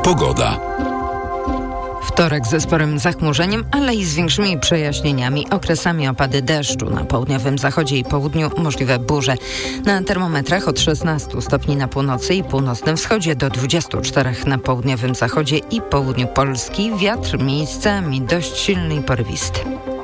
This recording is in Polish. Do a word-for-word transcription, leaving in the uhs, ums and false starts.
Pogoda. Wtorek ze sporym zachmurzeniem, ale i z większymi przejaśnieniami. Okresami opady deszczu na południowym zachodzie i południu, możliwe burze. Na termometrach od szesnastu stopni na północy i północnym wschodzie do dwudziestu czterech na południowym zachodzie i południu Polski. Wiatr miejscami dość silny i porywisty.